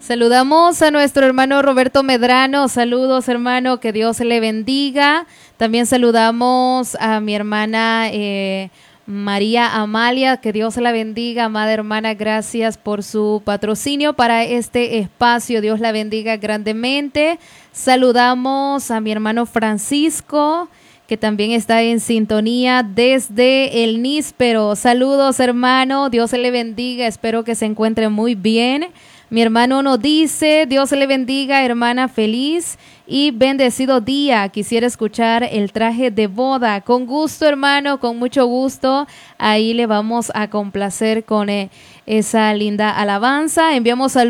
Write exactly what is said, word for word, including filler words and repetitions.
Saludamos a nuestro hermano Roberto Medrano. Saludos, hermano, que Dios le bendiga. También saludamos a mi hermana eh, María Amalia, que Dios la bendiga. Amada hermana, gracias por su patrocinio para este espacio. Dios la bendiga grandemente. Saludamos a mi hermano Francisco, que también está en sintonía desde el Níspero. Saludos, hermano, Dios le bendiga, espero que se encuentre muy bien. Mi hermano nos dice, Dios le bendiga, hermana, feliz y bendecido día. Quisiera escuchar el traje de boda. Con gusto, hermano, con mucho gusto. Ahí le vamos a complacer con eh, esa linda alabanza. Enviamos saludos